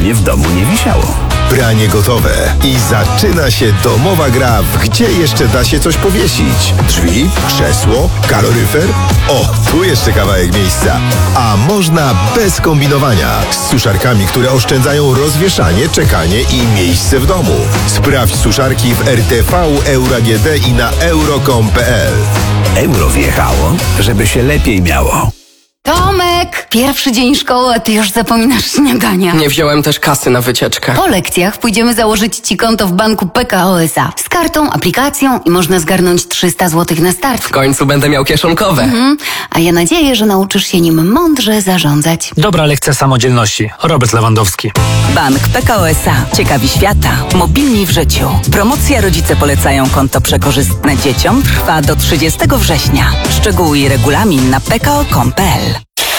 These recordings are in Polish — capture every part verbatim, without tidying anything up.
pranie w domu nie wisiało. Pranie gotowe i zaczyna się domowa gra w gdzie jeszcze da się coś powiesić. Drzwi, krzesło, kaloryfer. O, tu jeszcze kawałek miejsca. A można bez kombinowania. Z suszarkami, które oszczędzają rozwieszanie, czekanie i miejsce w domu. Sprawdź suszarki w R T V, EuroAGD i na euro kropka com kropka p l. Euro wjechało, żeby się lepiej miało. Tomek! Pierwszy dzień szkoły, a ty już zapominasz śniadania. Nie wziąłem też kasy na wycieczkę. Po lekcjach pójdziemy założyć ci konto w banku P K O S A. Z kartą, aplikacją i można zgarnąć trzysta złotych na start. W końcu będę miał kieszonkowe. Mhm. A ja nadzieję, że nauczysz się nim mądrze zarządzać. Dobra lekcja samodzielności. Robert Lewandowski. Bank P K O S A. Ciekawi świata. Mobilni w życiu. Promocja Rodzice polecają konto przekorzystne dzieciom trwa do trzydziestego września. Szczegóły i regulamin na p k o kropka com kropka p l.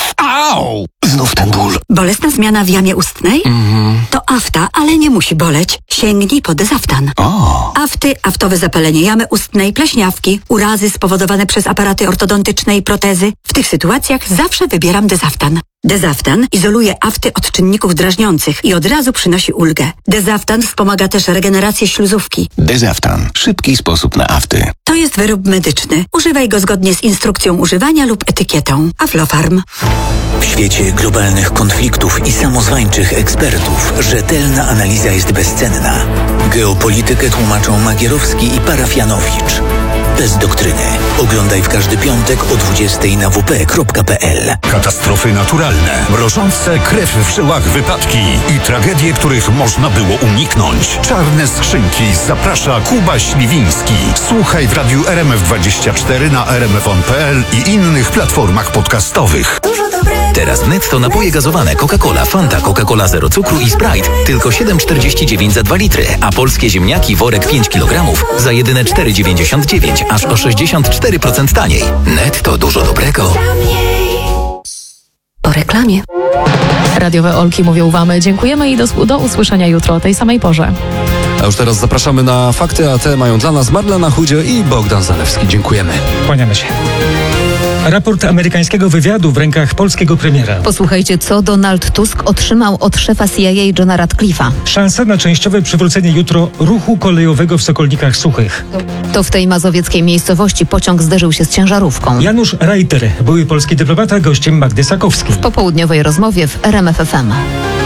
Au! Znów ten ból. Bolesna zmiana w jamie ustnej? Mhm. To afta, ale nie musi boleć. Sięgnij po Dezaftan. O. Afty, aftowe zapalenie jamy ustnej, pleśniawki, urazy spowodowane przez aparaty ortodontyczne i protezy. W tych sytuacjach zawsze wybieram Dezaftan. Dezaftan izoluje afty od czynników drażniących i od razu przynosi ulgę. Dezaftan wspomaga też regenerację śluzówki. Dezaftan. Szybki sposób na afty. To jest wyrób medyczny. Używaj go zgodnie z instrukcją używania lub etykietą. Aflofarm. W świecie globalnych konfliktów i samozwańczych ekspertów rzetelna analiza jest bezcenna. Geopolitykę tłumaczą Magierowski i Parafianowicz. Bez doktryny. Oglądaj w każdy piątek o dwudziestej na w p kropka p l. Katastrofy naturalne, mrożące krew w żyłach wypadki i tragedie, których można było uniknąć. Czarne skrzynki zaprasza Kuba Śliwiński. Słuchaj w radiu R M F dwadzieścia cztery na r m f on kropka p l i innych platformach podcastowych. Teraz netto napoje gazowane Coca-Cola, Fanta, Coca-Cola zero cukru i Sprite tylko siedem czterdzieści dziewięć za dwa litry, a polskie ziemniaki worek pięć kilogramów za jedyne cztery dziewięćdziesiąt dziewięć, aż o sześćdziesiąt cztery procent taniej. Netto dużo dobrego. Po reklamie. Radiowe Olki mówią wam dziękujemy i do, do usłyszenia jutro o tej samej porze. A już teraz zapraszamy na fakty, a te mają dla nas Marlena Chudzie i Bogdan Zalewski. Dziękujemy. Kłaniamy się. Raport amerykańskiego wywiadu w rękach polskiego premiera. Posłuchajcie, co Donald Tusk otrzymał od szefa C I A Johna Ratcliffe'a. Szansa na częściowe przywrócenie jutro ruchu kolejowego w Sokolnikach Suchych. To w tej mazowieckiej miejscowości pociąg zderzył się z ciężarówką. Janusz Reiter, były polski dyplomata, gościem Magdy Sakowskiej. W popołudniowej rozmowie w R M F F M.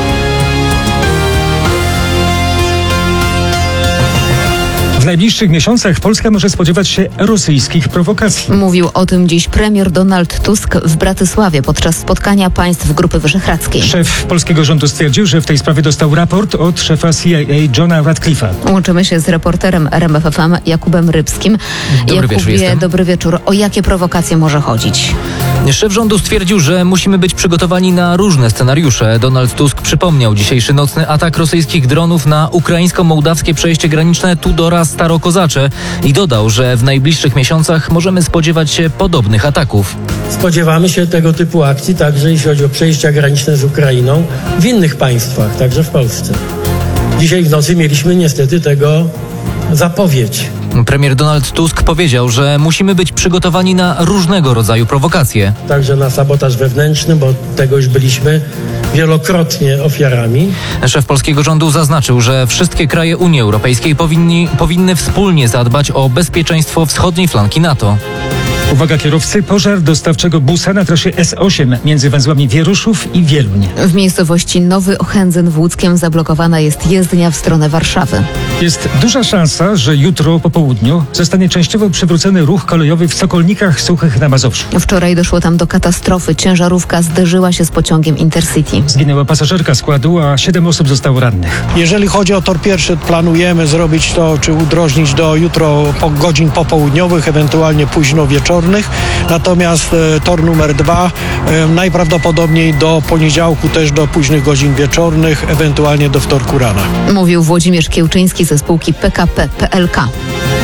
W najbliższych miesiącach Polska może spodziewać się rosyjskich prowokacji. Mówił o tym dziś premier Donald Tusk w Bratysławie podczas spotkania państw Grupy Wyszehradzkiej. Szef polskiego rządu stwierdził, że w tej sprawie dostał raport od szefa C I A Johna Ratcliffe'a. Łączymy się z reporterem R M F F M Jakubem Rybskim. Dobry Jakubie, wieczór, jestem. dobry wieczór. O jakie prowokacje może chodzić? Szef rządu stwierdził, że musimy być przygotowani na różne scenariusze. Donald Tusk przypomniał dzisiejszy nocny atak rosyjskich dronów na ukraińsko-mołdawskie przejście graniczne Tudora Starokozacze i dodał, że w najbliższych miesiącach możemy spodziewać się podobnych ataków. Spodziewamy się tego typu akcji także jeśli chodzi o przejścia graniczne z Ukrainą w innych państwach, także w Polsce. Dzisiaj w nocy mieliśmy niestety tego zapowiedź. Premier Donald Tusk powiedział, że musimy być przygotowani na różnego rodzaju prowokacje. Także na sabotaż wewnętrzny, bo tego już byliśmy wielokrotnie ofiarami. Szef polskiego rządu zaznaczył, że wszystkie kraje Unii Europejskiej powinni, powinny wspólnie zadbać o bezpieczeństwo wschodniej flanki NATO. Uwaga kierowcy, pożar dostawczego busa na trasie S osiem między węzłami Wieruszów i Wieluń. W miejscowości Nowy Ochędzyn w Łódzkiem zablokowana jest jezdnia w stronę Warszawy. Jest duża szansa, że jutro po południu zostanie częściowo przywrócony ruch kolejowy w Sokolnikach Suchych na Mazowszu. Wczoraj doszło tam do katastrofy. Ciężarówka zderzyła się z pociągiem Intercity. Zginęła pasażerka składu, a siedem osób zostało rannych. Jeżeli chodzi o tor pierwszy, planujemy zrobić to, czy udrożnić do jutro po godzin popołudniowych, ewentualnie późno wieczornych. Natomiast e, tor numer dwa e, najprawdopodobniej do poniedziałku też do późnych godzin wieczornych, ewentualnie do wtorku rana. Mówił Włodzimierz Kiełczyński ze spółki P K P P L K.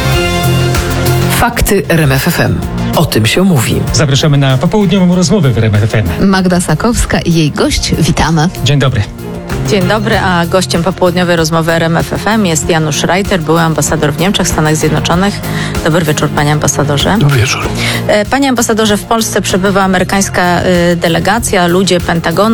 Fakty R M F F M. O tym się mówi. Zapraszamy na popołudniową rozmowę w R M F F M. Magda Sakowska i jej gość. Witamy. Dzień dobry. Dzień dobry, a gościem popołudniowej rozmowy R M F F M jest Janusz Reiter, były ambasador w Niemczech, Stanach Zjednoczonych. Dobry wieczór, panie ambasadorze. Dobry wieczór. Panie ambasadorze, w Polsce przebywa amerykańska delegacja, ludzie Pentagonu.